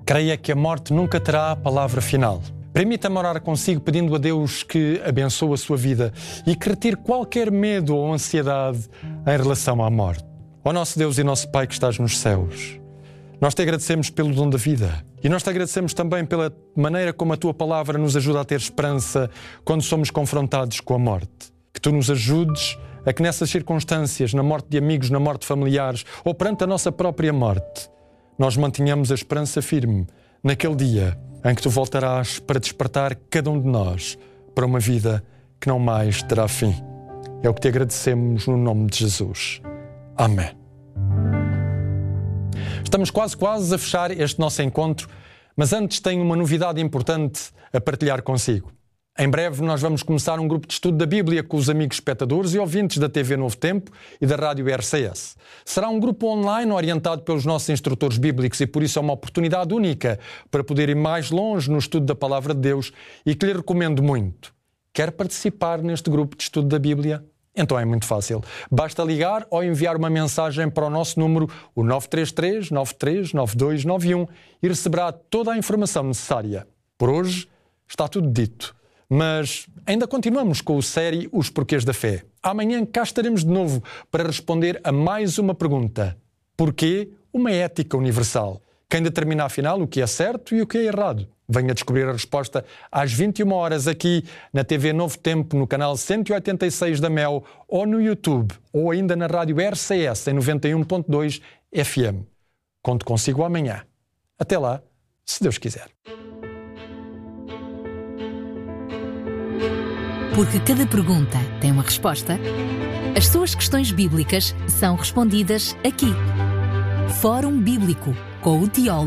Creia que a morte nunca terá a palavra final. Permita-me orar consigo pedindo a Deus que abençoe a sua vida e que retire qualquer medo ou ansiedade em relação à morte. Ó nosso Deus e nosso Pai que estás nos céus, nós te agradecemos pelo dom da vida e nós te agradecemos também pela maneira como a tua palavra nos ajuda a ter esperança quando somos confrontados com a morte. Que tu nos ajudes a que nessas circunstâncias, na morte de amigos, na morte de familiares ou perante a nossa própria morte, nós mantenhamos a esperança firme naquele dia em que tu voltarás para despertar cada um de nós para uma vida que não mais terá fim. É o que te agradecemos no nome de Jesus. Amém. Estamos quase a fechar este nosso encontro, mas antes tenho uma novidade importante a partilhar consigo. Em breve nós vamos começar um grupo de estudo da Bíblia com os amigos espectadores e ouvintes da TV Novo Tempo e da Rádio RCS. Será um grupo online orientado pelos nossos instrutores bíblicos e por isso é uma oportunidade única para poder ir mais longe no estudo da Palavra de Deus e que lhe recomendo muito. Quer participar neste grupo de estudo da Bíblia? Então é muito fácil. Basta ligar ou enviar uma mensagem para o nosso número, o 933 93 9291, e receberá toda a informação necessária. Por hoje está tudo dito. Mas ainda continuamos com a série Os Porquês da Fé. Amanhã cá estaremos de novo para responder a mais uma pergunta. Porquê uma ética universal? Quem determina afinal o que é certo e o que é errado? Venha descobrir a resposta às 21 horas aqui na TV Novo Tempo, no canal 186 da Mel, ou no YouTube, ou ainda na Rádio RCS em 91.2 FM. Conto consigo amanhã. Até lá, se Deus quiser. Porque cada pergunta tem uma resposta, as suas questões bíblicas são respondidas aqui. Fórum Bíblico, com o teólogo